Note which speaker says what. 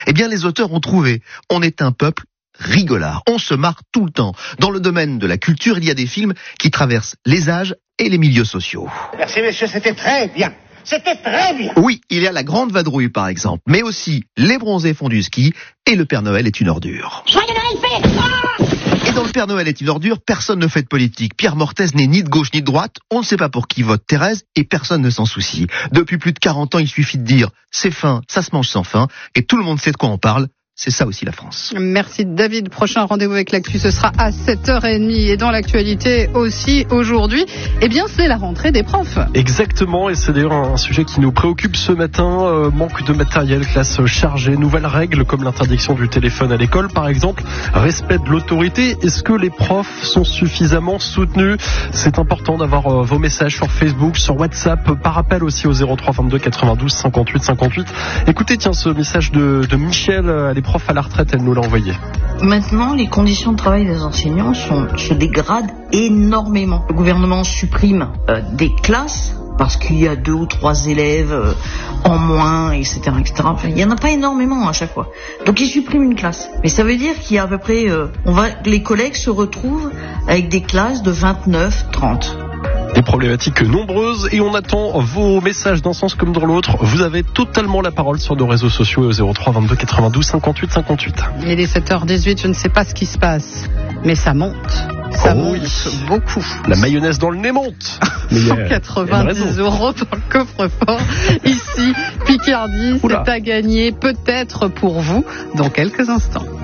Speaker 1: Eh bien, les auteurs ont trouvé. On est un peuple rigolard. On se marre tout le temps. Dans le domaine de la culture, il y a des films qui traversent les âges et les milieux sociaux.
Speaker 2: Merci messieurs, c'était très bien. C'était très bien.
Speaker 1: Oui, il y a La Grande Vadrouille par exemple, mais aussi Les Bronzés font du ski et Le Père Noël est une ordure.
Speaker 3: Joyeux Noël, fête.
Speaker 1: Et dans Le Père Noël est une ordure, personne ne fait de politique. Pierre Mortez n'est ni de gauche ni de droite, on ne sait pas pour qui vote Thérèse et personne ne s'en soucie. Depuis plus de 40 ans, il suffit de dire « c'est fin, ça se mange sans fin » et tout le monde sait de quoi on parle. C'est ça aussi la France.
Speaker 4: Merci David. Prochain rendez-vous avec l'actu, ce sera à 7h30. Et dans l'actualité aussi aujourd'hui, eh bien c'est la rentrée des profs.
Speaker 5: Exactement, et c'est d'ailleurs un sujet qui nous préoccupe ce matin. Manque de matériel, classe chargée, nouvelles règles comme l'interdiction du téléphone à l'école par exemple, respect de l'autorité. Est-ce que les profs sont suffisamment soutenus? C'est important d'avoir vos messages sur Facebook, sur WhatsApp, par appel aussi au 03 22 92 58 58. Écoutez, tiens, ce message de Michel, elle est prof à la retraite, elle nous l'a envoyé.
Speaker 6: Maintenant, les conditions de travail des enseignants se dégradent énormément. Le gouvernement supprime des classes parce qu'il y a 2 ou 3 élèves en moins, etc., etc. Enfin, il n'y en a pas énormément à chaque fois. Donc il supprime une classe. Mais ça veut dire qu'il y a à peu près... les collègues se retrouvent avec des classes de 29, 30.
Speaker 5: Des problématiques nombreuses et on attend vos messages d'un sens comme dans l'autre. Vous avez totalement la parole sur nos réseaux sociaux au 03 22 92 58 58.
Speaker 4: Il est 7h18, je ne sais pas ce qui se passe, mais ça monte. Ça monte beaucoup.
Speaker 5: La mayonnaise dans le nez monte.
Speaker 4: 190 euros pour le coffre-fort. Ici, Picardie, c'est à gagner peut-être pour vous dans quelques instants.